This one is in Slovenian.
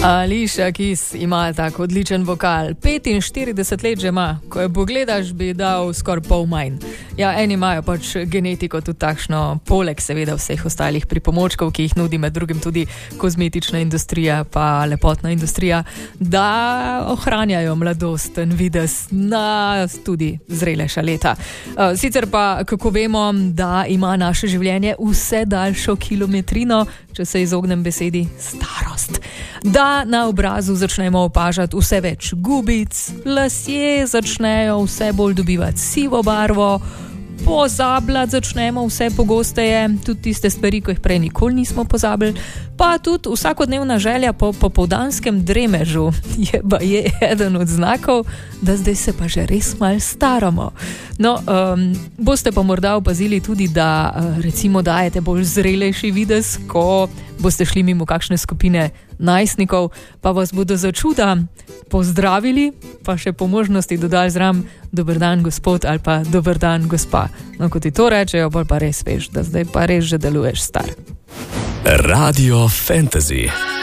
Alicia Keys ima tak odličen vokal. 45 let že ima. Ko jo pogledaš, bi dal skoraj pol manj. Ja, eni imajo pač genetiko tudi takšno, poleg seveda vseh ostalih pripomočkov, ki jih nudi med drugim tudi kozmetična industrija pa lepotna industrija, da ohranjajo mladosten videz na tudi zrelejša leta. Sicer pa, kako vemo, da ima naše življenje vse daljšo kilometrino, če se izognem besedi starost. Da na obrazu začnemo opažati vse več gubic, lasje začnejo vse bolj dobivati sivo barvo, pozabljati začnemo vse pogosteje, tudi tiste stvari, ko jih prej nikoli nismo pozabili, pa tudi vsakodnevna želja po popoldanskem dremežu je eden od znakov, da zdaj se pa že res malo staramo. No, boste pa morda opazili tudi, da recimo dajete bolj zrelejši videz, ko boste šli mimo kakšne skupine najstnikov, pa vas bodo začuda pozdravili, pa še po možnosti dodali zraven dober dan gospod ali pa dober dan gospa. No, ko ti to rečejo, bolj pa res veš, da zdaj pa res že deluješ star. Radio Fantasy.